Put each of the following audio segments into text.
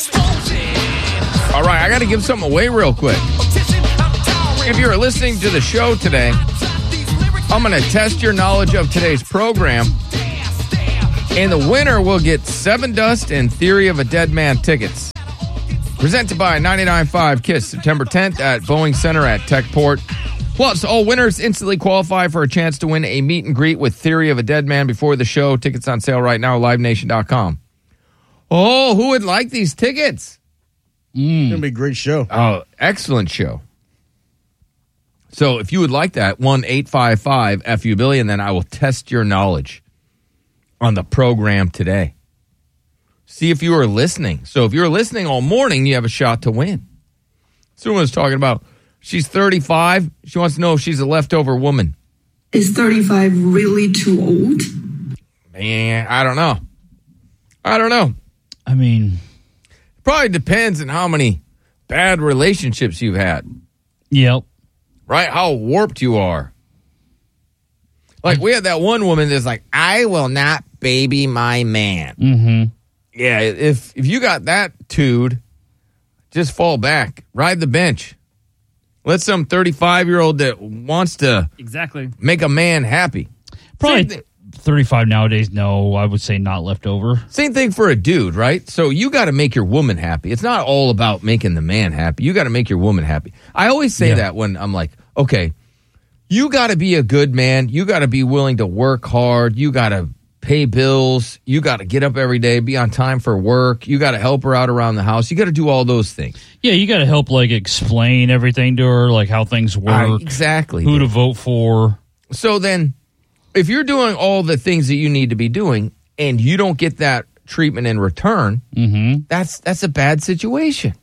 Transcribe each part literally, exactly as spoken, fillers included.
All right, I got to give something away real quick. If you're listening to the show today, I'm going to test your knowledge of today's program, and the winner will get Seven Dust and Theory of a Dead Man tickets. Presented by ninety-nine point five KISS, September tenth at Boeing Center at Techport. Plus, all winners instantly qualify for a chance to win a meet and greet with Theory of a Dead Man before the show. Tickets on sale right now, live nation dot com. Oh, who would like these tickets? Mm. It's going to be a great show. Oh, excellent show. So if you would like that, one eight five five F U Billy, and then I will test your knowledge on the program today. See if you are listening. So if you're listening all morning, you have a shot to win. Someone's talking about she's thirty-five. She wants to know if she's a leftover woman. Is thirty-five really too old? Man, I don't know. I don't know. I mean, probably depends on how many bad relationships you've had. Yep. Right? How warped you are. Like, we had that one woman that's like, I will not baby my man. Mm-hmm. Yeah, if if you got that dude, just fall back. Ride the bench. Let some thirty-five-year-old that wants to exactly make a man happy. Probably thirty-five nowadays, no, I would say not leftover. Same thing for a dude, right? So you got to make your woman happy. It's not all about making the man happy. You got to make your woman happy. I always say yeah. that when I'm like, okay, you got to be a good man. You got to be willing to work hard. You got to pay bills. You got to get up every day, be on time for work. You got to help her out around the house. You got to do all those things. Yeah, you got to help, like, explain everything to her, like how things work. I, exactly. Who dude. to vote for. So then, if you're doing all the things that you need to be doing and you don't get that treatment in return, mm-hmm. that's that's a bad situation.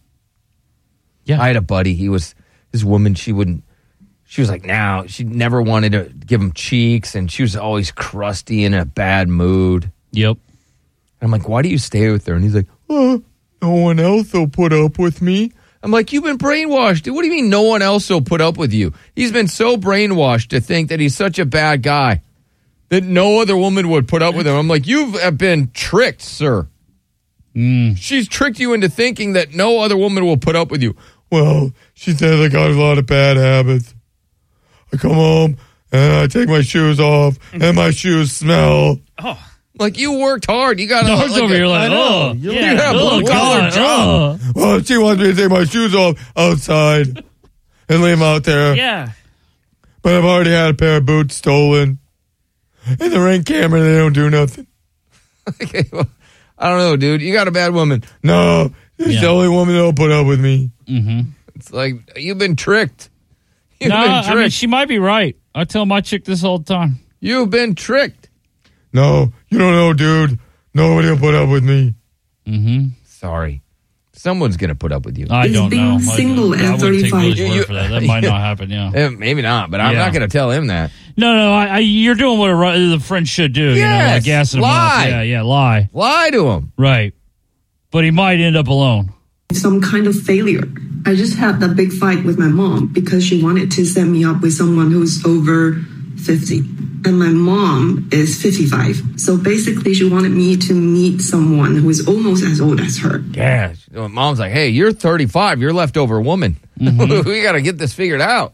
Yeah. I had a buddy. He was, his woman, she wouldn't, she was like, now, she never wanted to give him cheeks, and she was always crusty and in a bad mood. Yep. And I'm like, why do you stay with her? And he's like, oh, no one else will put up with me. I'm like, you've been brainwashed. Dude, what do you mean no one else will put up with you? He's been so brainwashed to think that he's such a bad guy that no other woman would put up with him. I'm like, you have been tricked, sir. Mm. She's tricked you into thinking that no other woman will put up with you. Well, she said I got a lot of bad habits. I come home and I take my shoes off and my shoes smell. Oh. Like, you worked hard. You got no, like over a, here like, oh, you yeah, have oh, a collar job. Oh. Well, she wants me to take my shoes off outside and leave them out there. Yeah. But I've already had a pair of boots stolen. And the Ring camera, they don't do nothing. Okay, well, I don't know, dude. You got a bad woman. No, she's yeah. the only woman that'll put up with me. Mm-hmm. It's like, you've been tricked. You've no, been tricked. I mean, she might be right. I tell my chick this all the time. You've been tricked. No, you don't know, dude. Nobody will put up with me. Mm-hmm. Sorry. Someone's going to put up with you. I don't being know. Single I, at I wouldn't take thirty-five. Will's word for that. That might not happen, yeah. Eh, maybe not, but I'm yeah. not going to tell him that. No, no, I, I, you're doing what a, the friend should do. Yes, you know, like gas him lie. Up. Yeah, yeah, lie. Lie to him. Right. But he might end up alone. Some kind of failure. I just had that big fight with my mom because she wanted to set me up with someone who's over fifty. And my mom is fifty-five. So basically, she wanted me to meet someone who is almost as old as her. Yeah. Mom's like, hey, you're thirty-five. You're a leftover woman. Mm-hmm. We got to get this figured out.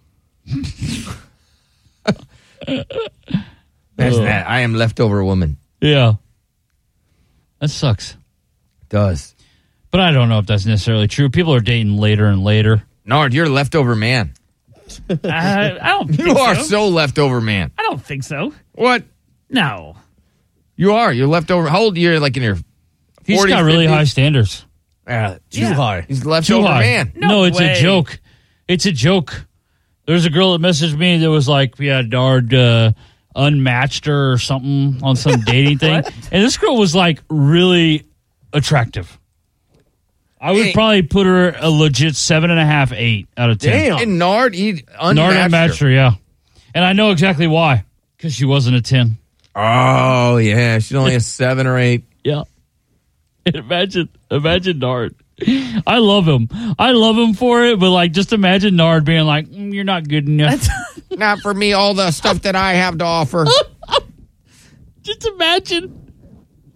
That's that. I am leftover woman. Yeah. That sucks. Does. But I don't know if that's necessarily true. People are dating later and later. Nard, you're a leftover man. I, I don't think You are so. so leftover man. I don't think so. What? No. You are. You're leftover. How old are you? Like in your He's forties, got really fifties? high standards. Uh, too yeah. high. He's a Too leftover high. man. No, No it's way. a joke. It's a joke. There's a girl that messaged me that was like, we had Nard uh, unmatched her or something on some dating thing. And this girl was like really attractive. I would Hey. probably put her a legit seven and a half, eight out of ten. Damn. And Nard, he unmatched Nard unmatched her. her, yeah. And I know exactly why. Because she wasn't a ten. Oh, yeah. She's only a seven or eight. Yeah. Imagine, imagine Nard. I love him. I love him for it, but like, just imagine Nard being like, mm, "You're not good enough." Not for me, all the stuff that I have to offer. Just imagine.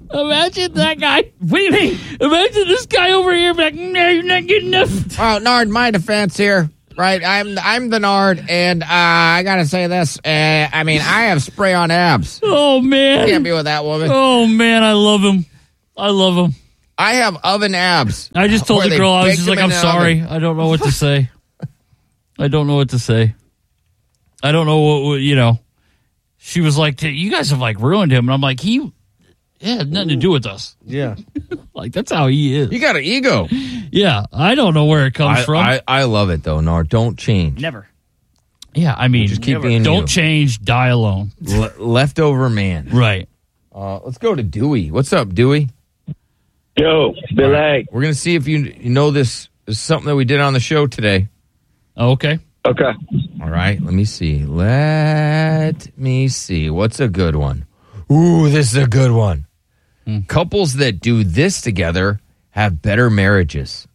Imagine that guy. What do you mean? Imagine this guy over here like, no, you're not getting enough. Oh, Nard, my defense here. Right, I'm I'm the Nard, and uh, I gotta say this. Uh, I mean, I have spray on abs. Oh, man. Can't be with that woman. Oh, man, I love him. I love him. I have oven abs. I just told Where the they girl, I was baked just them like, in I'm the sorry. oven. I don't know what to say. I don't know what to say. I don't know what, what, you know. She was like, you guys have, like, ruined him. And I'm like, he yeah, had nothing to do with us. Yeah. Like, that's how he is. You got an ego. Yeah, I don't know where it comes I, from. I, I love it, though, Nard. Don't change. Never. yeah, I mean, Just keep never- being don't you. change, die alone. Le- leftover man. Right. Uh, let's go to Dewey. What's up, Dewey? Yo, Billy. We're going to see if you, you know this is something that we did on the show today. Oh, okay. Okay. All right, let me see. Let me see. What's a good one? Ooh, this is a good one. Hmm. Couples that do this together have better marriages.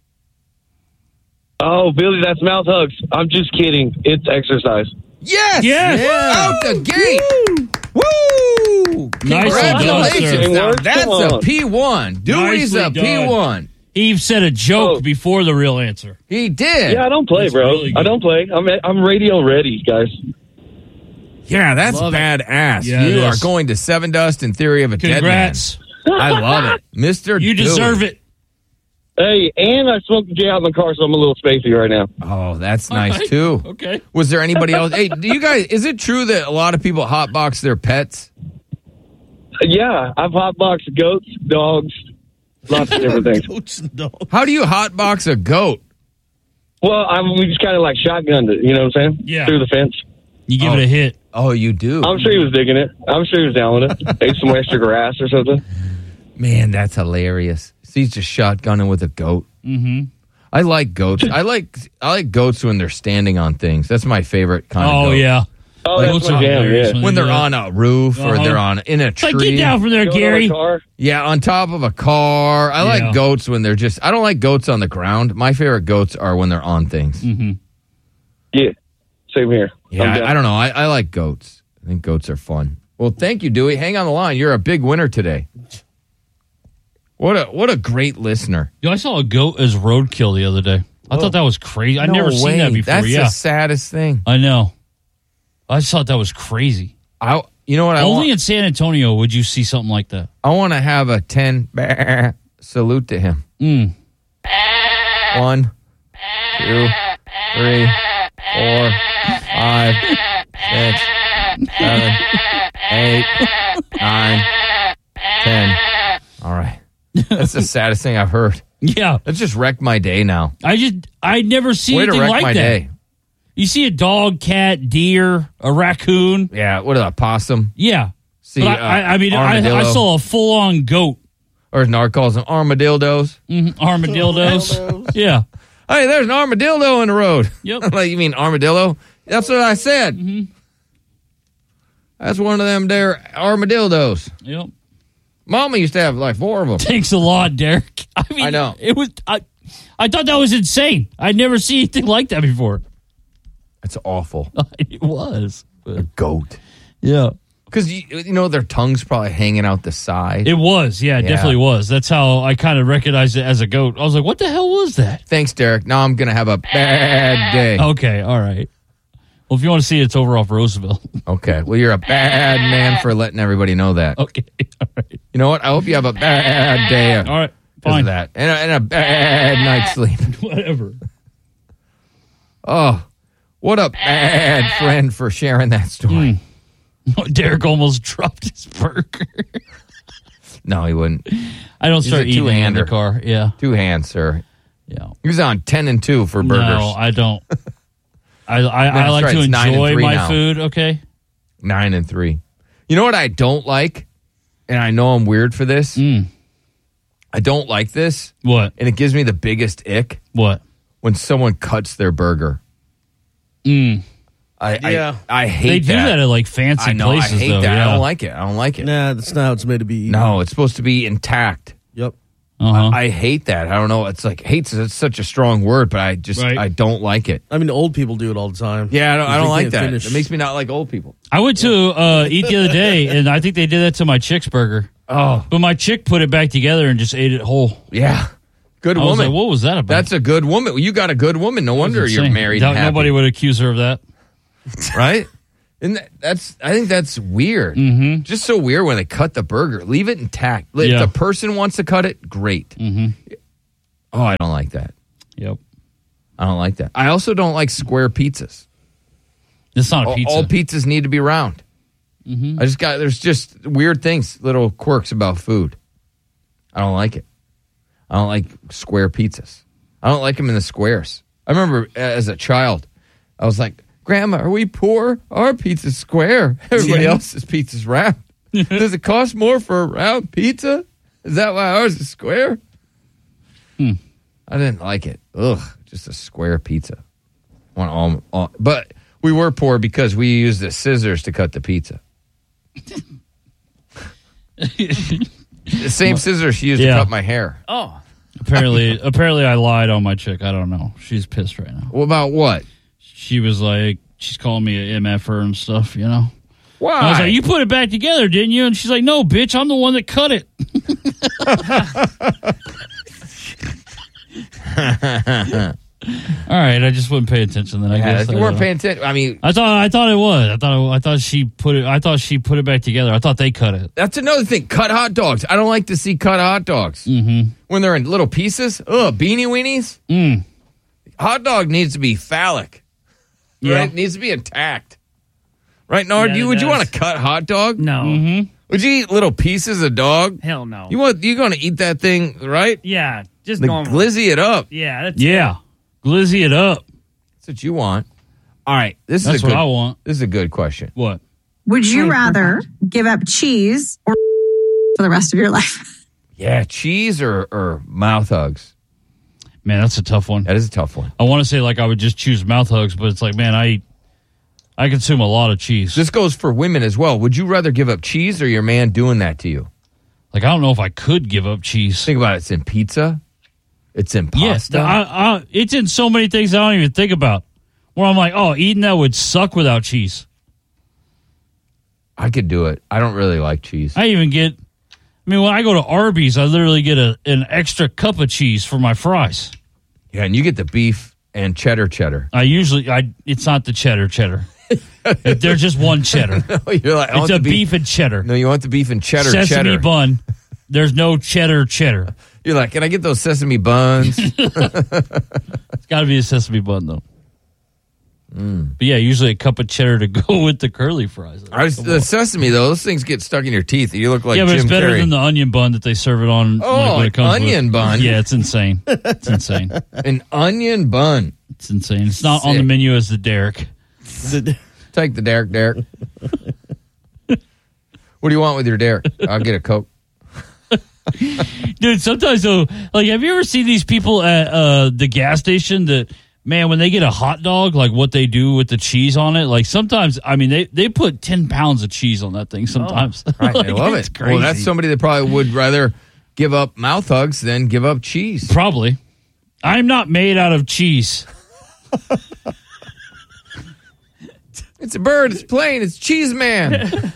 Oh, Billy, that's mouth hugs. I'm just kidding. It's exercise. Yes! Yes! Out the gate! Woo! Nicely done, Congratulations! sir. Now, Come that's a on. P one. Dewey's Nicely a done. P one. He said a joke Oh. before the real answer. He did. Yeah, I don't play, That's bro. really good. I don't play. I'm I'm radio ready, guys. Yeah, that's Love it. badass. Yeah, it you are is. going to Seven Dust in Theory of a Congrats. Dead Man. I love it. Mister You Dewey. deserve it. Hey, and I smoked a J out in the car, so I'm a little spacey right now. Oh, that's nice, All right. too. Okay. Was there anybody else? Hey, do you guys, is it true that a lot of people hotbox their pets? Yeah, I've hotboxed goats, dogs, lots of different things. Goats and dogs. How do you hotbox a goat? Well, I we just kind of like shotgunned it. You know what I'm saying? Yeah. Through the fence. You give Oh. it a hit. Oh, you do? I'm sure he was digging it. I'm sure he was down with it. Ate some extra grass or something. Man, that's hilarious. So he's just shotgunning with a goat. Mm-hmm. I like goats. I like I like goats when they're standing on things. That's my favorite kind of Oh, goat. yeah. Oh, that's Goats my are jam, hilarious, yeah. man. When they're Yeah. on a roof or Uh-huh. they're on in a tree. Like, get down from there, Going on a Gary. car. Yeah, on top of a car. I Yeah. like goats when they're just. I don't like goats on the ground. My favorite goats are when they're on things. Mm-hmm. Yeah, same here. Yeah, I'm I, down. I don't know. I, I like goats. I think goats are fun. Well, thank you, Dewey. Hang on the line. You're a big winner today. What a what a great listener. Yo, I saw a goat as roadkill the other day. I thought that was crazy. I'd No never seen that way. before. That's yeah, the saddest thing. I know. I just thought that was crazy. I you know what I Only want? in San Antonio would you see something like that. I want to have a ten bah, salute to him. Mm. One, two, three, four, five, six, seven, eight, nine, ten. All right. That's the saddest thing I've heard. Yeah, That just wrecked my day now. I just I never see Way to anything wreck like my that. day. You see a dog, cat, deer, a raccoon. Yeah, what a possum. Yeah, See, but I, uh, I, I mean, I, armadillo. I saw a full-on goat, Or as Nard calls them, armadillos. Mhm, armadillos. Yeah, Hey, there's an armadillo in the road. Yep. Like, you mean armadillo? That's what I said. Mm-hmm. That's one of them there armadillos. yep. Mama used to have like four of them. Thanks a lot, Derek. I mean, I know. it was. I, I thought that was insane. I'd never seen anything like that before. That's awful. It was. A goat. Yeah. Because, you, you know, their tongue's probably hanging out the side. It was. Yeah, it Yeah. definitely was. That's how I kind of recognized it as a goat. I was like, what the hell was that? Thanks, Derek. Now I'm going to have a bad day. Okay. All right. Well, if you want to see it, it's over off Roosevelt. Okay. Well, you're a bad man for letting everybody know that. Okay. All right. You know what? I hope you have a bad day. All right. Because Fine. of that. And a, and a bad night's sleep. Whatever. Oh, what a bad friend for sharing that story. Derek almost dropped his burger. No, he wouldn't. I don't He's start a eating in two-hander. the car. Yeah. Two hands, sir. Yeah. He was on ten and two for burgers. No, I don't. I I, I That's like right, to it's nine and enjoy three my now. food. Okay. Nine and three. You know what I don't like? And I know I'm weird for this. Mm. I don't like this. What? And it gives me the biggest ick What? when someone cuts their burger. Mm. I, Yeah. I, I hate They do that. that at like fancy I know. places. I hate though, that. Yeah. I don't like it. I don't like it. Nah, that's not how it's made to be. No, it's supposed to be intact. Yep. Uh-huh. I hate that. I don't know. It's like hate's it's such a strong word, but I just Right. I don't like it. I mean, old people do it all the time. Yeah, I don't, I They don't like can't that. finish. It makes me not like old people. I went to uh, eat the other day, and I think they did that to my chick's burger. Oh, But my chick put it back together and just ate it whole. yeah. Good I was woman. like, what was that about? That's a good woman. You got a good woman. No wonder you're Insane. married. Doubt And happy, nobody would accuse her of that. right? And that, that's. I think that's weird. Mm-hmm. Just so weird when they cut the burger. Leave it intact. If Yeah. the person wants to cut it, great. Mm-hmm. Oh, I don't like that. Yep. I don't like that. I also don't like square pizzas. It's not a All, pizza. all pizzas need to be round. Mm-hmm. I just got. There's just weird things, little quirks about food. I don't like it. I don't like square pizzas. I don't like them in the squares. I remember as a child, I was like, Grandma, are we poor? Our pizza's square. Everybody else's pizza's round. Does it cost more for a round pizza? Is that why ours is square? Hmm. I didn't like it. Ugh, just a square pizza. Want all, all, but we were poor because we used the scissors to cut the pizza. The same scissors she used Yeah. to cut my hair. Oh, apparently, apparently, I lied on my chick. I don't know. She's pissed right now. Well, about what? She was like, she's calling me a MFer and stuff, you know? Why? I was like, you put it back together, didn't you? And she's like, no, bitch, I'm the one that cut it. All right, I just wouldn't pay attention then. I Yeah, guess you I weren't don't know. paying attention. I mean, I thought I thought it was. I thought it, I thought she put it. I thought she put it back together. I thought they cut it. that's another thing. Cut hot dogs. I don't like to see cut hot dogs Mm-hmm. when they're in little pieces. Ugh, beanie weenies. Mm. Hot dog needs to be phallic. Yeah. Right? It needs to be intact. Right, Nard? Yeah, you it would you does. want to cut hot dog? no. Mm-hmm. Would you eat little pieces of dog? Hell no. You want you going to eat that thing, right? yeah, just The normal. glizzy it up. yeah, that's Yeah, glizzy it up. That's what you want. All right, this That's is a what good, I want. This is a good question. What? Would you rather give up cheese or for the rest of your life? Yeah, cheese or, or mouth hugs. Man, that's a tough one. That is a tough one. I want to say like I would just choose mouth hugs, but it's like, man, I I consume a lot of cheese. This goes for women as well. Would you rather give up cheese or your man doing that to you? Like I don't know if I could give up cheese. Think about it. It's in pizza. It's in Yes, pasta. I, I, it's in so many things I don't even think about. Where I'm like, oh, eating that would suck without cheese. I could do it. I don't really like cheese. I even get, I mean, when I go to Arby's, I literally get a an extra cup of cheese for my fries. Yeah, and you get the beef and cheddar cheddar. I usually, I it's not the cheddar cheddar. They're just one cheddar. You're like, I It's want a the beef and cheddar. No, you want the beef and cheddar Sesame cheddar. bun. There's no cheddar cheddar. You're like, can I get those sesame buns? It's got to be a sesame bun though. Mm. But yeah, usually a cup of cheddar to go with the curly fries. I was, the sesame though, those things get stuck in your teeth. You look like yeah, but Jim it's better Carrey. than the onion bun that they serve it on. Oh, like, when an it comes onion with, bun? Yeah, it's insane. It's insane. An onion bun. It's insane. It's not on the Sick. menu as the Derek. Take the Derek, Derek. What do you want with your Derek? I'll get a Coke. Dude, sometimes though, like, have you ever seen these people at uh, the gas station that, man, when they get a hot dog, like what they do with the cheese on it? Like sometimes, I mean, they, they put ten pounds of cheese on that thing sometimes. Right, Like, I love it's it. Crazy. Well, that's somebody that probably would rather give up mouth hugs than give up cheese. Probably. I'm not made out of cheese. It's a bird. It's plain. It's cheese man.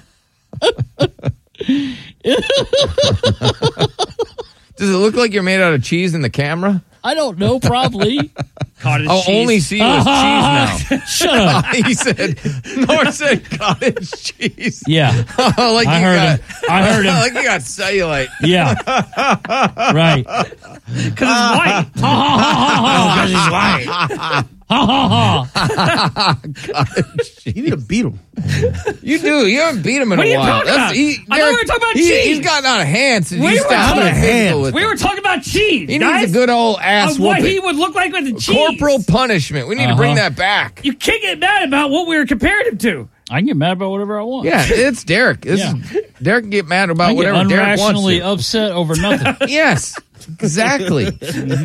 Does it look like you're made out of cheese in the camera? I don't know, probably. cottage I'll cheese. only see you as cheese now. Shut up. He said, Nor said cottage cheese. Yeah. like I you heard got, him. I heard him. like you got cellulite. Yeah. Right. Because it's white. Because he's white. Ha ha ha. You need to beat him. You do. You haven't beat him in What a are you while. talking about? he, I thought we Derek, were talking about he, cheese. He's gotten out of hand since We you were stopped talking being about physical hands. with We him. were talking about cheese, He guys. needs a good old ass of what whooping. he would look like with the cheese. Corporal punishment. We need to bring Uh-huh. that back. You can't get mad about what we were comparing him to. I can get mad about whatever I want. Yeah, it's Derek. This Yeah. is, Derek can get mad I about get whatever Derek wants unrationally to. upset over nothing. Yes, exactly.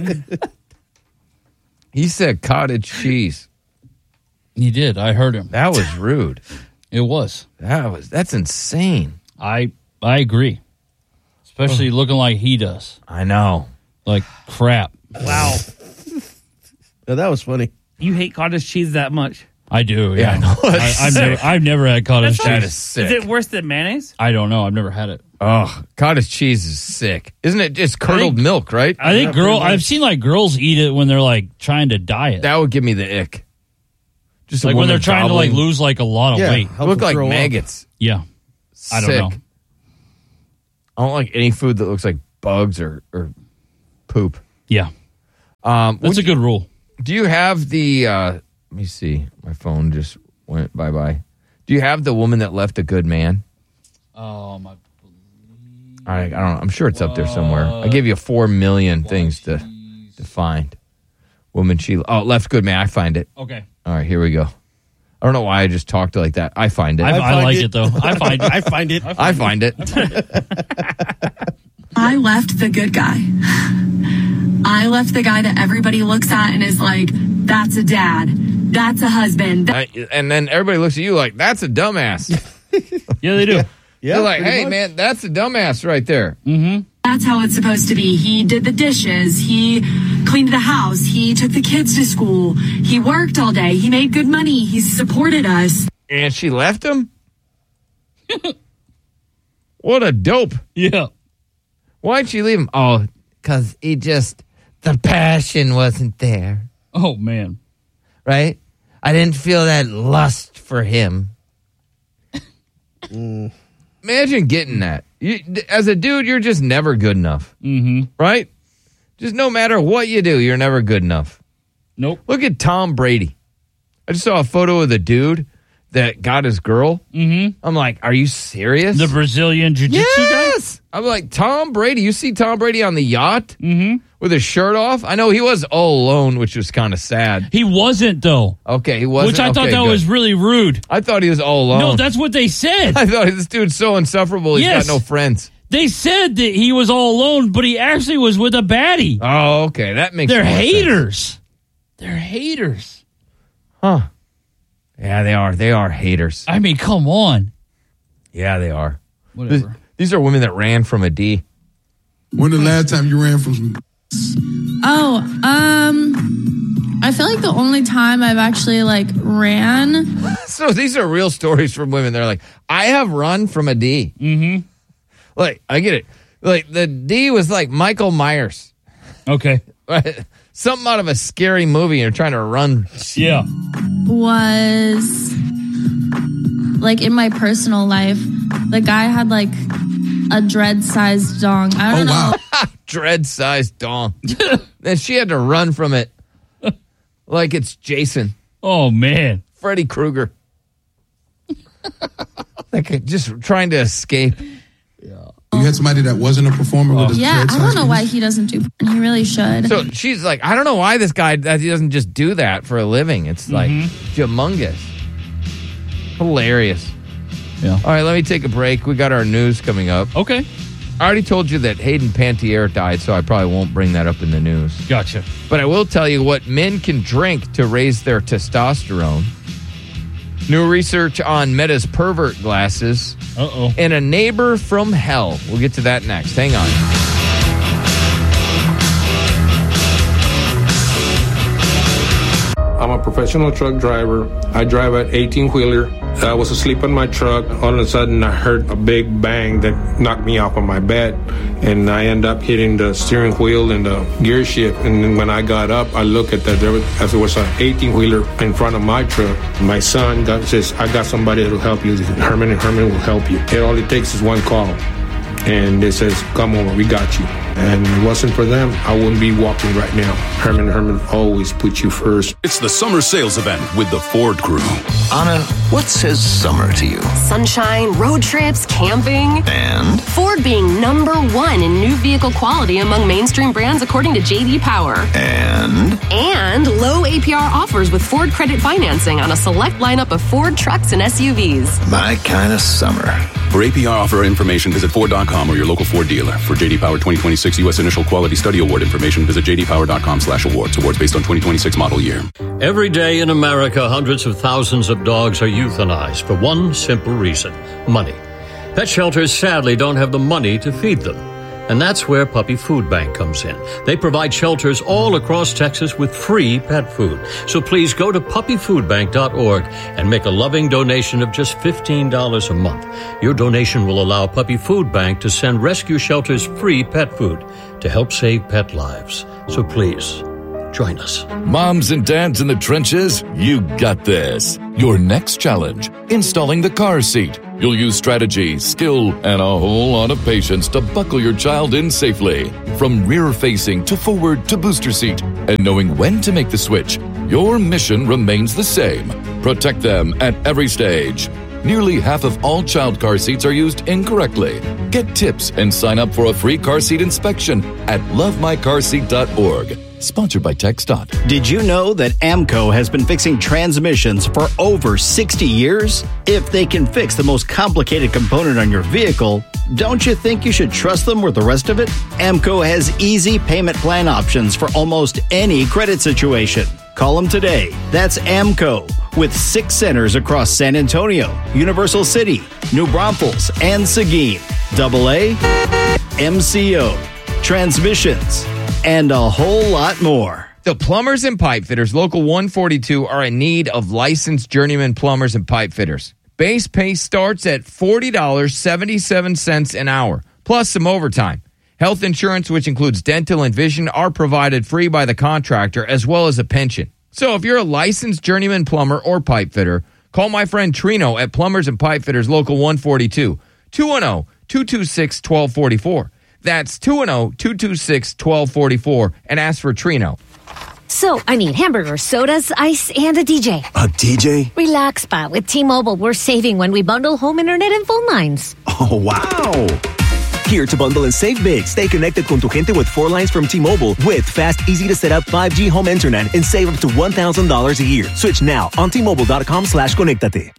He said cottage cheese. He did. I heard him. That was rude. It was. That was that's insane. I I agree. Especially looking like he does. I know. Like crap. Wow. Yeah, that was funny. You hate cottage cheese that much? I do. Yeah, Yeah. I know. I, I've never I've never had cottage That's not- That cheese. is sick. Is it worse than mayonnaise? I don't know. I've never had it. Oh, cottage cheese is sick. Isn't it just curdled think- milk, right? I think Yeah, girl. pretty much. I've seen like girls eat it when they're like trying to diet, That would give me the ick. Just a like when woman they're trying to like gobbling. lose like a lot of Yeah. weight. Help Look them like throw up. maggots. Yeah, I don't Sick. know. I don't like any food that looks like bugs or, or poop. Yeah, Um, that's would a good rule. you- do you have the? Uh, let me see. My phone just went bye bye. Do you have the woman that left a good man? Oh my. I, I don't know. I'm sure it's up there somewhere. I gave you four million things to to find. Woman she oh left good man. I find it. Okay, All right, here we go. I don't know why I just talked like that. I find it. I, I, I, find like it. it. though. I find it. I find it. find it. I left the good guy. I left the guy that everybody looks at and is like, that's a dad. That's a husband. I- and then everybody looks at you like that's a dumbass. Yeah, they do. Yeah, They're like, pretty hey much. man, that's a dumbass right there. That's how it's supposed to be. He did the dishes. He cleaned the house. He took the kids to school. He worked all day. He made good money. He supported us. And she left him. What a dope. Yeah. Why'd she leave him? Oh, because he just, the passion wasn't there, Oh man. right? I didn't feel that lust for him. Imagine getting that. You, as a dude, you're just never good enough, Mm-hmm. right? Just no matter what you do, you're never good enough. Nope. Look at Tom Brady. I just saw a photo of the dude that got his girl. Mm-hmm. I'm like, are you serious? The Brazilian jiu-jitsu yes. I'm like, Tom Brady. You see Tom Brady on the yacht guy. Mm-hmm. with his shirt off? I know he was all alone, which was kind of sad. He wasn't though, Okay, he wasn't. which I thought okay, that good. was really rude. I thought he was all alone. No, that's what they said. I thought this dude's so insufferable. He's Yes. got no friends. They said that he was all alone, but he actually was with a baddie. Oh, okay, that makes. They're more sense. haters. They're haters. huh? Yeah, they are. They are haters. I mean, come on. Yeah, they are. Whatever. These are women that ran from a D. When the last time you ran from some Oh, um, I feel like the only time I've actually like ran. So these are real stories from women. They're like, I have run from a D. Mm-hmm. Like, I get it. Like, the D was like Michael Myers. Okay. Right? Something out of a scary movie and you're trying to run. Yeah. Was like in my personal life, the guy had like a dread-sized dong. I don't Oh, know. wow. Dread-sized dong. And she had to run from it like it's Jason. Oh man. Freddy Krueger. Like just trying to escape. You had somebody that wasn't a performer with a Yeah, dread I don't know size why penis? he doesn't do porn. He really should. So she's like, I don't know why this guy that he doesn't just do that for a living. It's like humongous. Hilarious. Yeah. All right, let me take a break. We got our news coming up. Okay. I already told you that Hayden Panettiere died, so I probably won't bring that up in the news. Gotcha. But I will tell you what men can drink to raise their testosterone. New research on Meta's pervert glasses. Uh-oh. And a neighbor from hell. We'll get to that next. Hang on. I'm a professional truck driver. I drive an eighteen-wheeler. I was asleep in my truck. All of a sudden, I heard a big bang that knocked me off of my bed, and I end up hitting the steering wheel and the gear shift. And then when I got up, I looked at that. There was, as there was an eighteen-wheeler in front of my truck. My son got, says, "I got somebody that will help you. Herman and Herman will help you. It all it takes is one call." And it says, "Come over, we got you." And if it wasn't for them, I wouldn't be walking right now. Herman and Herman always put you first. It's the summer sales event with the Ford Crew. Anna, what says summer to you? Sunshine, road trips, camping. And? Ford being number one in new vehicle quality among mainstream brands according to J D Power. And? And low A P R offers with Ford credit financing on a select lineup of Ford trucks and S U Vs. My kind of summer. For A P R offer information, visit Ford dot com or your local Ford dealer. For J D Power twenty twenty-six U S Initial Quality Study Award information, visit J D Power dot com slash awards. Awards based on twenty twenty-six model year. Every day in America, hundreds of thousands of dogs are euthanized for one simple reason: money. Pet shelters sadly don't have the money to feed them. And that's where Puppy Food Bank comes in. They provide shelters all across Texas with free pet food. So please go to puppy food bank dot org and make a loving donation of just fifteen dollars a month. Your donation will allow Puppy Food Bank to send rescue shelters free pet food to help save pet lives. So please, join us. Moms and dads in the trenches, you got this. Your next challenge, installing the car seat. You'll use strategy, skill, and a whole lot of patience to buckle your child in safely. From rear-facing to forward to booster seat. And knowing when to make the switch, your mission remains the same. Protect them at every stage. Nearly half of all child car seats are used incorrectly. Get tips and sign up for a free car seat inspection at love my car seat dot org. Sponsored by TxDOT. Did you know that AMCO has been fixing transmissions for over sixty years? If they can fix the most complicated component on your vehicle, don't you think you should trust them with the rest of it? AMCO has easy payment plan options for almost any credit situation. Call them today. That's AMCO, with six centers across San Antonio, Universal City, New Braunfels, and Seguin. Double A, M C O, transmissions, and a whole lot more. The Plumbers and Pipe Fitters Local one forty-two are in need of licensed journeyman plumbers and pipe fitters. Base pay starts at forty dollars and seventy-seven cents an hour, plus some overtime. Health insurance, which includes dental and vision, are provided free by the contractor, as well as a pension. So if you're a licensed journeyman plumber or pipe fitter, call my friend Trino at Plumbers and Pipe Fitters Local one forty-two, two one zero, two two six, one two four four. That's two one zero, two two six, one two four four, and ask for Trino. So, I need hamburgers, sodas, ice, and a D J. A D J? Relax, Pa. With T-Mobile, we're saving when we bundle home internet and phone lines. Oh, wow. Here to bundle and save big. Stay connected con tu gente with four lines from T-Mobile with fast, easy-to-set-up five G home internet and save up to one thousand dollars a year. Switch now on T-Mobile.com slash conectate.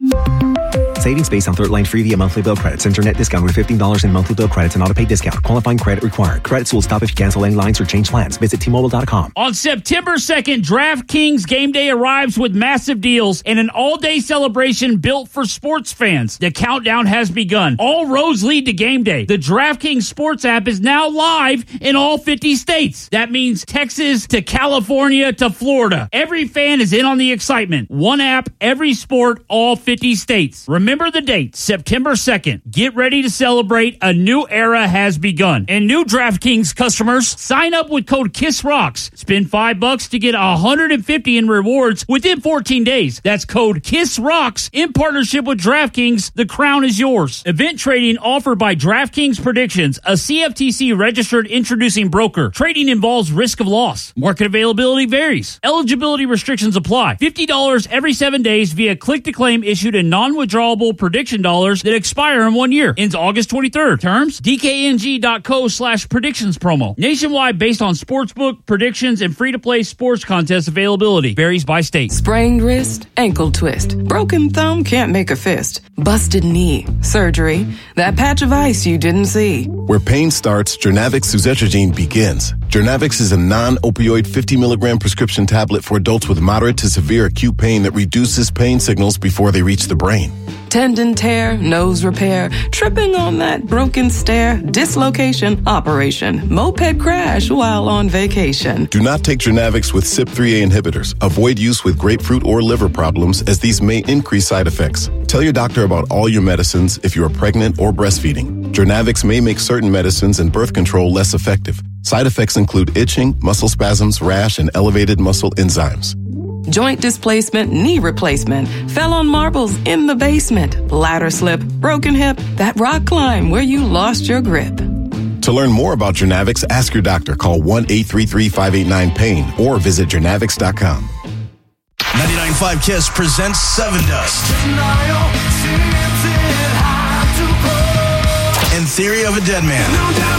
Savings based on third line free via monthly bill credits. Internet discount with fifteen dollars in monthly bill credits and auto pay discount. Qualifying credit required. Credits will stop if you cancel any lines or change plans. Visit T Mobile dot com. On September second, DraftKings Game Day arrives with massive deals and an all-day celebration built for sports fans. The countdown has begun. All roads lead to Game Day. The DraftKings Sports app is now live in all fifty states. That means Texas to California to Florida. Every fan is in on the excitement. One app, every sport, all fifty states. Remember the date, September second. Get ready to celebrate. A new era has begun. And new DraftKings customers, sign up with code KISSROCKS. Spend five bucks to get one hundred fifty in rewards within fourteen days. That's code KISSROCKS in partnership with DraftKings. The crown is yours. Event trading offered by DraftKings Predictions, a C F T C registered introducing broker. Trading involves risk of loss. Market availability varies. Eligibility restrictions apply. fifty dollars every seven days via click-to-claim issued in non-withdrawable prediction dollars that expire in one year. Ends August twenty-third. Terms, D K N G dot co slash predictions promo. Nationwide based on sportsbook, predictions, and free-to-play sports contest availability. Varies by state. Sprained wrist, ankle twist. Broken thumb can't make a fist. Busted knee, surgery. That patch of ice you didn't see. Where pain starts, Jernavix suzetrigine begins. Jernavix is a non-opioid fifty milligram prescription tablet for adults with moderate to severe acute pain that reduces pain signals before they reach the brain. Tendon tear, nose repair, tripping on that broken stair, dislocation, operation, moped crash while on vacation. Do not take Jernavix with C Y P three A inhibitors. Avoid use with grapefruit or liver problems, as these may increase side effects. Tell your doctor about all your medicines if you are pregnant or breastfeeding. Jernavix may make certain medicines and birth control less effective. Side effects include itching, muscle spasms, rash, and elevated muscle enzymes. Joint displacement, knee replacement, fell on marbles in the basement, ladder slip, broken hip, that rock climb where you lost your grip. To learn more about Jernavix, ask your doctor. Call one eight three three, five eight nine, pain or visit jernavix dot com. ninety-nine point five KISS presents Seven Dust and Theory of a Dead Man.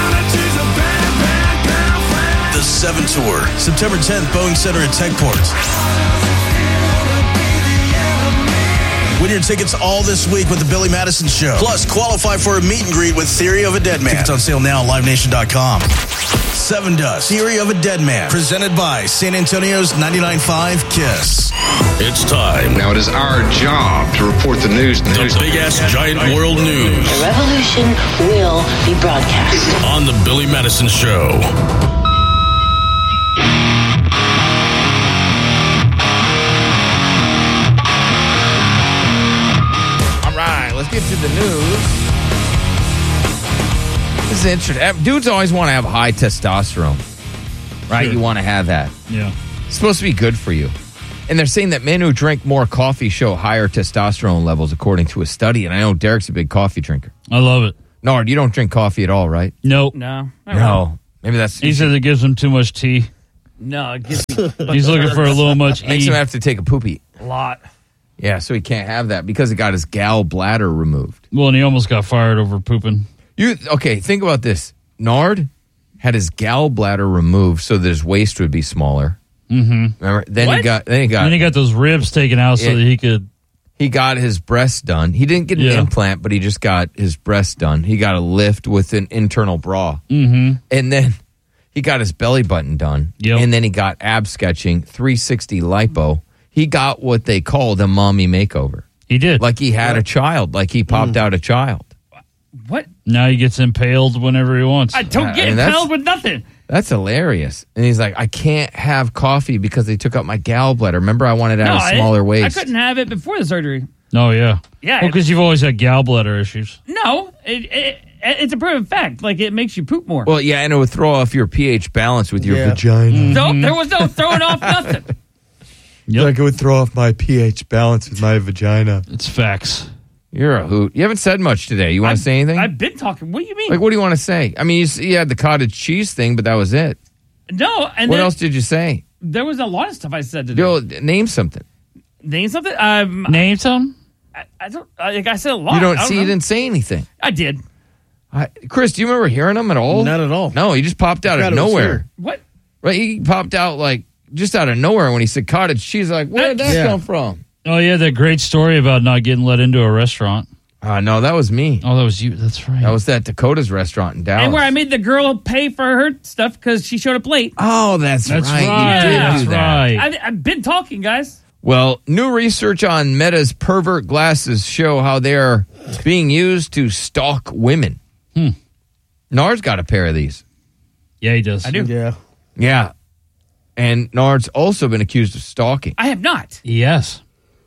The Seven Tour, September tenth, Boeing Center at Techport. Win your tickets all this week with the Billy Madison Show. Plus, qualify for a meet and greet with Theory of a Dead Man. Tickets on sale now at live nation dot com. Seven Dust, Theory of a Dead Man, presented by San Antonio's ninety-nine point five KISS. It's time. Now it is our job to report the news. The, the big-ass giant world news. The revolution will be broadcast. On the Billy Madison Show. All right, let's get to the news. This is interesting. Dudes always want to have high testosterone, right? Sure. You want to have that. Yeah. It's supposed to be good for you. And they're saying that men who drink more coffee show higher testosterone levels, according to a study. And I know Derek's a big coffee drinker. I love it. Nard, you don't drink coffee at all, right? Nope. No. No. Maybe that's... He says it gives him too much tea. No, it gives me... He's looking for a little much Makes E. him have to take a poopy. A lot. Yeah, so he can't have that because he got his gallbladder removed. Well, and he almost got fired over pooping. You okay? Think about this. Nard had his gallbladder removed so that his waist would be smaller. Mm-hmm. Remember? Then What? he got. Then he got. Then he got those ribs taken out so Yeah. that he could. He got his breast done. He didn't get an Yeah. implant, but he just got his breast done. He got a lift with an internal bra, Mm-hmm. and then he got his belly button done. Yep. And then he got ab sketching, three sixty lipo. He got what they called a mommy makeover. He did. Like he had a child. Like he popped out a child. What? Now he gets impaled whenever he wants. I don't Uh, get and that's- impaled with nothing. That's hilarious. And he's like, I can't have coffee because they took out my gallbladder. Remember, I wanted to have No, a smaller I, waist. I couldn't have it before the surgery. Oh, yeah. Yeah, Well, because you've always had gallbladder issues. No, it, it, it's a proven fact. Like, it makes you poop more. Well, yeah, and it would throw off your pH balance with your Yeah. vagina. No, there was no throwing off nothing. Like it would throw off my pH balance with my vagina. It's facts. You're a hoot. You haven't said much today. You want to say anything? I've been talking. What do you mean? Like, what do you want to say? I mean, you, s- you had the cottage cheese thing, but that was it. No, and what then else did you say? there was a lot of stuff I said today. Yo, name something. Name something. Um, Name some? I, I don't. I, like I said a lot. You don't I see. know. You didn't say anything. I did. I, Chris, do you remember hearing him at all? Not at all. No, he just popped out Forgot of it was nowhere. here. What? Right? He popped out like just out of nowhere when he said cottage cheese. Like, where did that Yeah. come from? Oh, yeah, that great story about not getting let into a restaurant. Uh, no, that was me. Oh, that was you. That's right. That was that Dakota's restaurant in Dallas. And where I made the girl pay for her stuff because she showed up late. Oh, that's, That's right. right. You did That's do that. right. I, I've been talking, guys. Well, new research on Meta's pervert glasses show how they are being used to stalk women. Hmm. Nard's got a pair of these. Yeah, he does. I do. Yeah. Yeah. And Nard's also been accused of stalking. I have not. Yes.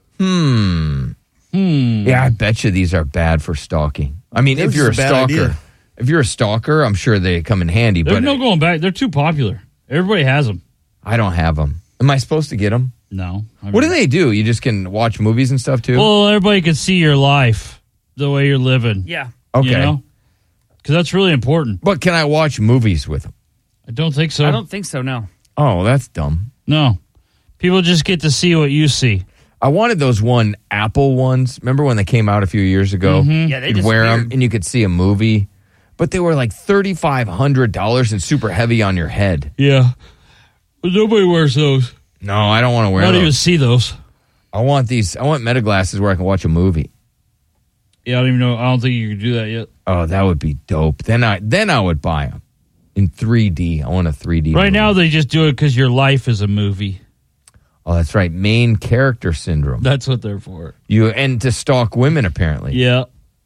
Hmm. Hmm. Yeah, I bet you these are bad for stalking. I mean, They're if you're a just a bad stalker, idea. if you're a stalker, I'm sure they come in handy, There's but no going back. They're too popular. Everybody has them. I don't have them. Am I supposed to get them? No. I What do mean- they do? You just can watch movies and stuff too? Well, everybody can see your life, the way you're living. Yeah. Okay. You know? Because that's really important. But can I watch movies with them? I don't think so. I don't think so, no. Oh, that's dumb. No. People just get to see what you see. I wanted those one Apple ones. Remember when they came out a few years ago? Mhm. Yeah, they You'd wear them disappeared. and you could see a movie, but they were like thirty-five hundred dollars and super heavy on your head. Yeah. But nobody wears those. No, I don't want to wear I don't those. even see those. I want these. I want Meta glasses where I can watch a movie. Yeah, I don't even know. I don't think you can do that yet. Oh, that would be dope. Then I then I would buy them in three D. I want a three D. Right movie. now, they just do it because your life is a movie. Oh, that's right. Main character syndrome. That's what they're for. You and to stalk women apparently. Yeah.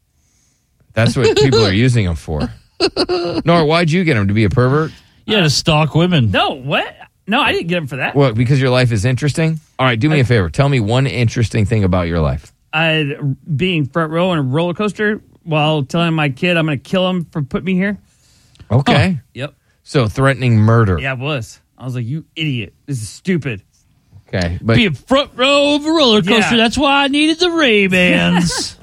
That's what people are using them for. Nora, why'd you get them? To be a pervert? Yeah, to stalk women. No, what? No, I didn't get him for that. What? Because your life is interesting? All right, do me a favor. Tell me one interesting thing about your life. I being front row in a roller coaster while telling my kid I'm going to kill him for putting me here. Okay. Yep. So threatening murder. Yeah, it was. I was like, you idiot. This is stupid. Okay. But Be a front row of a roller coaster. Yeah. That's why I needed the Ray-Bans.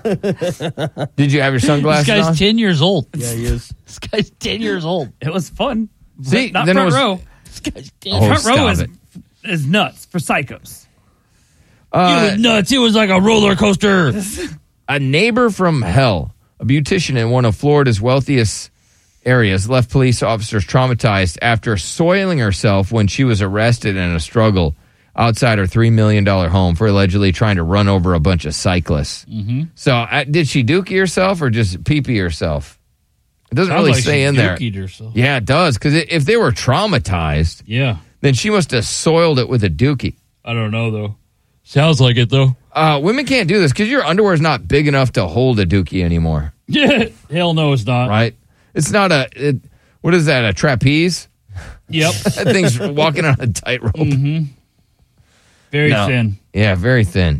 did you have your This sunglasses guy's on? ten years old. Yeah, he is. This guy's ten years old. It was fun. See, Not then it front was- row. This guy's ten. Oh, front row stop is, it. is nuts for psychos. it Uh, was nuts. It was like a roller coaster. a neighbor from hell, a beautician in one of Florida's wealthiest areas, left police officers traumatized after soiling herself when she was arrested in a struggle outside her three million dollars home for allegedly trying to run over a bunch of cyclists. Mm-hmm. So uh, did she dookie herself or just pee-pee herself? It doesn't Sounds really like say she in there. dookied herself. Yeah, it does. Because if they were traumatized, Yeah. then she must have soiled it with a dookie. I don't know, though. Sounds like it, though. Uh, women can't do this because your underwear is not big enough to hold a dookie anymore. Yeah. Hell no, it's not. Right? It's not a, it, what is that, a trapeze? Yep. That thing's walking on a tightrope. Mm-hmm. Very No. thin. Yeah, very thin.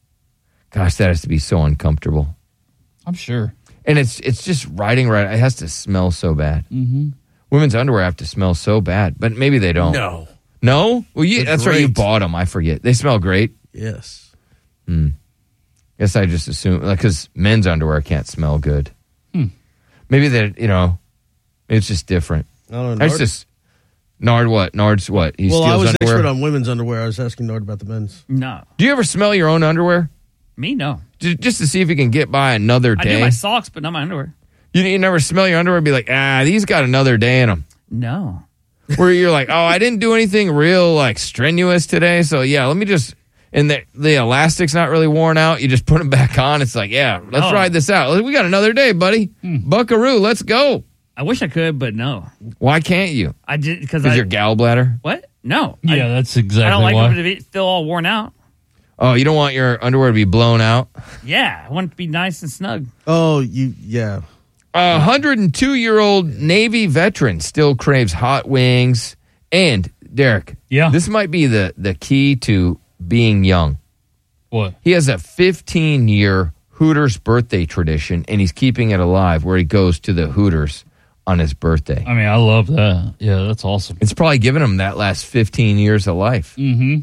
Gosh, that has to be so uncomfortable. I'm sure. And it's it's just riding right. It has to smell so bad. Mm-hmm. Women's underwear have to smell so bad, but maybe they don't. No. No? Well, you, They're that's right. You great. bought them. I forget. They smell great. Yes. Hmm. Guess I just assume, like, because men's underwear can't smell good. Hmm. Maybe that, you know, it's just different. I don't know. That's Nard- just, Nard what? Nard's what? He well, I steals was underwear? expert on women's underwear. I was asking Nard about the men's. No. Do you ever smell your own underwear? Me, no. J- Just to see if you can get by another I day? do my socks, but not my underwear. You, you never smell your underwear and be like, ah, these got another day in them. No. Where you're like, oh, I didn't do anything real like strenuous today, so yeah, let me just. And the the elastic's not really worn out. You just put them back on. It's like, yeah, let's No. ride this out. We got another day, buddy. Buckaroo, let's go. I wish I could, but no. Why can't you? I did because Because I your gallbladder. what? No. Yeah, I, that's exactly I don't like why. them to be, feel all worn out. Oh, you don't want your underwear to be blown out. Yeah, I want it to be nice and snug. Oh, you, yeah. A one hundred two year old Navy veteran still craves hot wings. And Derek, yeah, this might be the the key to being young. What? He has a fifteen year Hooters birthday tradition, and he's keeping it alive where he goes to the Hooters on his birthday. I mean, I love that. Yeah, that's awesome. It's probably given him that last fifteen years of life. Mm-hmm.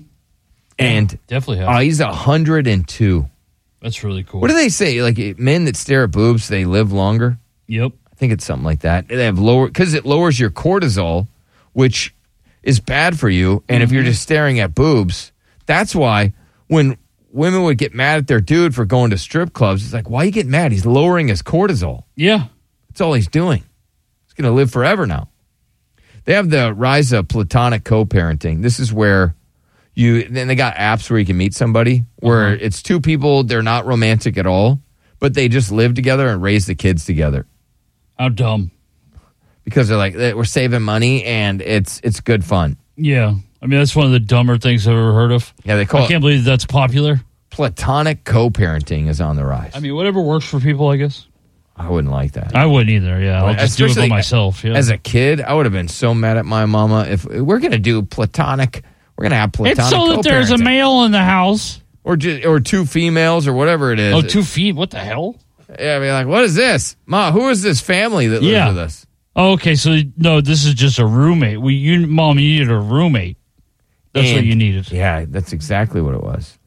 And yeah, definitely has. Uh, he's one hundred two. That's really cool. What do they say? Like men that stare at boobs, they live longer? Yep. I think it's something like that. They have lower, because it lowers your cortisol, which is bad for you. And mm-hmm. if you're just staring at boobs, that's why when women would get mad at their dude for going to strip clubs, it's like, why you get mad? He's lowering his cortisol. Yeah. That's all he's doing. He's going to live forever now. They have the rise of platonic co-parenting. This is where you, then they got apps where you can meet somebody where uh-huh. it's two people, they're not romantic at all, but they just live together and raise the kids together. How dumb. Because they're like, we're saving money and it's it's good fun. Yeah. I mean, that's one of the dumber things I've ever heard of. Yeah, they call I it. can't believe that's popular. Platonic co-parenting is on the rise. I mean, whatever works for people, I guess. I wouldn't like that. I wouldn't either, yeah. I'll just do it by myself. Yeah. As a kid, I would have been so mad at my mama if we're going to do platonic, we're going to have platonic It's so that there's a male in the house. Or just, or two females or whatever it is. Oh, two feet? What the hell? Yeah, I mean, like, what is this? Ma, who is this family that lives yeah. with us? Oh, okay, so no, this is just a roommate. We, you, Mom, you needed a roommate. That's and, what you needed. Yeah, that's exactly what it was.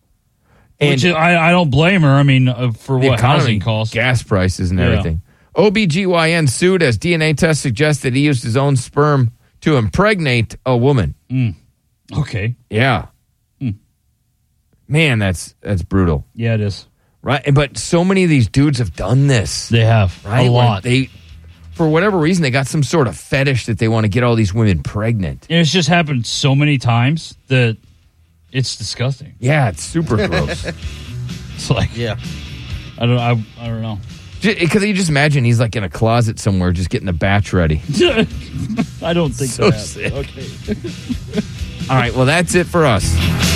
And Which is, I, I don't blame her. I mean, uh, for what economy, housing costs. Gas prices and yeah. everything. O B G Y N sued as D N A test suggested he used his own sperm to impregnate a woman. Mm. Okay. Yeah. Mm. Man, that's that's brutal. Yeah, it is. Right, but so many of these dudes have done this. They have. Right? A lot. Where they, for whatever reason, they got some sort of fetish that they want to get all these women pregnant. And it's just happened so many times that it's disgusting. Yeah, it's super gross. It's like, yeah, I don't, I, I don't know. Because you just imagine he's like in a closet somewhere, just getting the batch ready. I don't think so. That Sick. Okay. All right, well, that's it for us.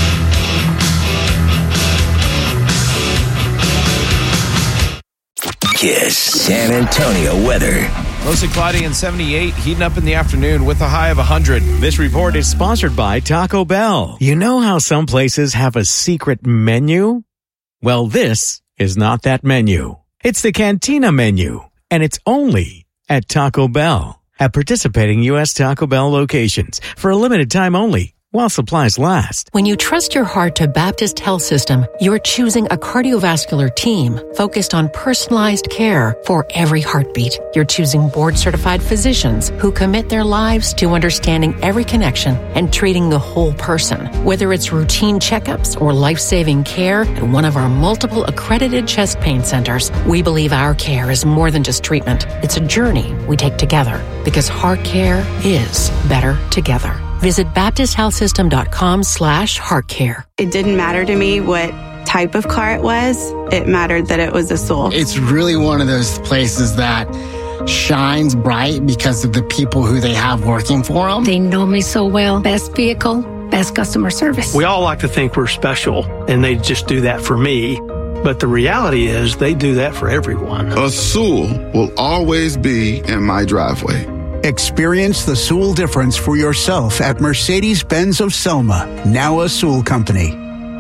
Kiss San Antonio weather. Mostly cloudy and seventy-eight, heating up in the afternoon with a high of one hundred. This report is sponsored by Taco Bell. You know how some places have a secret menu? Well, this is not that menu. It's the Cantina menu, and it's only at Taco Bell. At participating U S Taco Bell locations for a limited time only, while supplies last. When you trust your heart to Baptist Health System, you're choosing a cardiovascular team focused on personalized care for every heartbeat. You're choosing board-certified physicians who commit their lives to understanding every connection and treating the whole person. Whether it's routine checkups or life-saving care at one of our multiple accredited chest pain centers, we believe our care is more than just treatment. It's a journey we take together because heart care is better together. Visit Baptist Health System dot com slash heart care. It didn't matter to me what type of car it was. It mattered that it was a soul. It's really one of those places that shines bright because of the people who they have working for them. They know me so well. Best vehicle, best customer service. We all like to think we're special, and they just do that for me. But the reality is they do that for everyone. A Sewell will always be in my driveway. Experience the Sewell difference for yourself at Mercedes-Benz of Selma, now a Sewell company.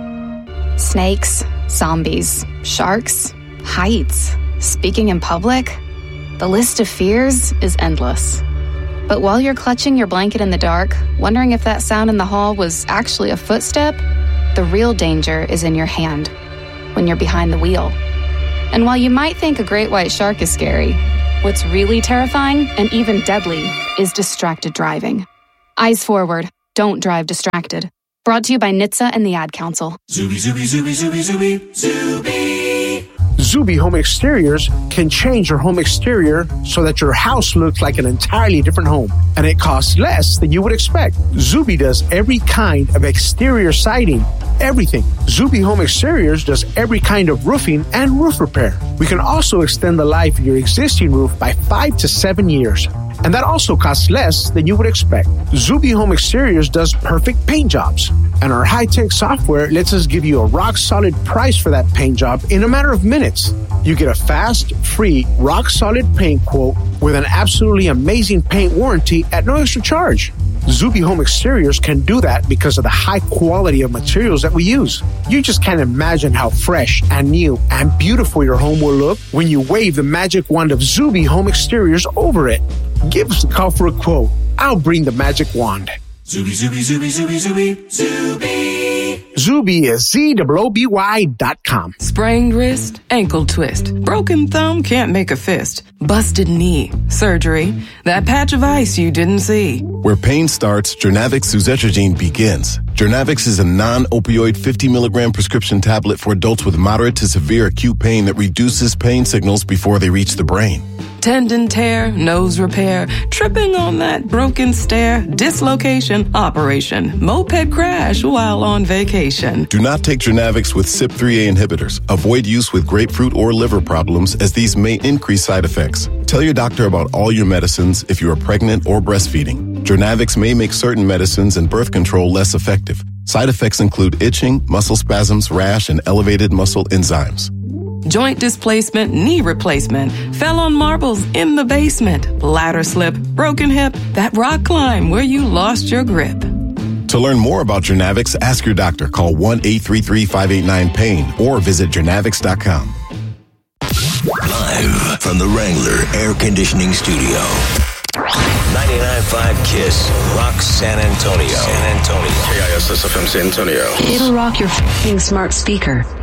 Snakes, zombies, sharks, heights, speaking in public. The list of fears is endless. But while you're clutching your blanket in the dark, wondering if that sound in the hall was actually a footstep, the real danger is in your hand, when you're behind the wheel. And while you might think a great white shark is scary, what's really terrifying and even deadly is distracted driving. Eyes forward, don't drive distracted. Brought to you by N H T S A and the Ad Council. Zuby, Zuby, Zuby, Zuby, Zuby, Zuby. Zuby Home Exteriors can change your home exterior so that your house looks like an entirely different home, and it costs less than you would expect. Zuby does every kind of exterior siding, everything. Zuby Home Exteriors does every kind of roofing and roof repair. We can also extend the life of your existing roof by five to seven years. And that also costs less than you would expect. Zuby Home Exteriors does perfect paint jobs. And our high-tech software lets us give you a rock-solid price for that paint job in a matter of minutes. You get a fast, free, rock-solid paint quote with an absolutely amazing paint warranty at no extra charge. Zuby Home Exteriors can do that because of the high quality of materials that we use. You just can't imagine how fresh and new and beautiful your home will look when you wave the magic wand of Zuby Home Exteriors over it. Give us a call for a quote. I'll bring the magic wand. Zuby, Zuby, Zuby, Zuby, Zuby, Zuby. Zuby is Z O O B Y dot com. Sprained wrist, ankle twist, broken thumb, can't make a fist, busted knee, surgery, that patch of ice you didn't see. Where pain starts, Journavx suzetrigine begins. Journavx is a non-opioid fifty milligram prescription tablet for adults with moderate to severe acute pain that reduces pain signals before they reach the brain. Tendon tear, nose repair, tripping on that broken stair, dislocation, operation, moped crash while on vacation. Do not take Journavx with C Y P three A inhibitors. Avoid use with grapefruit or liver problems, as these may increase side effects. Tell your doctor about all your medicines if you are pregnant or breastfeeding. Journavx may make certain medicines and birth control less effective. Side effects include itching, muscle spasms, rash, and elevated muscle enzymes. Joint displacement, knee replacement, fell on marbles in the basement, ladder slip, broken hip, that rock climb where you lost your grip. To learn more about Journavx, ask your doctor. Call one eight three three, five eight nine, pain or visit journavx dot com. Live from the Wrangler Air Conditioning Studio. ninety-nine point five KISS, Rock San Antonio. San Antonio. K I S S F M San Antonio. It'll rock your f***ing smart speaker.